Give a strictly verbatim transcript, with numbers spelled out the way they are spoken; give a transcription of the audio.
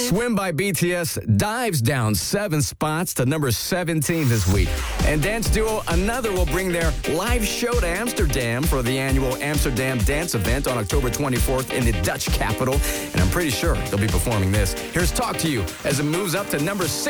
Swim by B T S dives down seven spots to number seventeen this week. And dance duo Another will bring their live show to Amsterdam for the annual Amsterdam Dance Event on October twenty-fourth in the Dutch capital. And I'm pretty sure they'll be performing this. Here's Talk to You as it moves up to number six.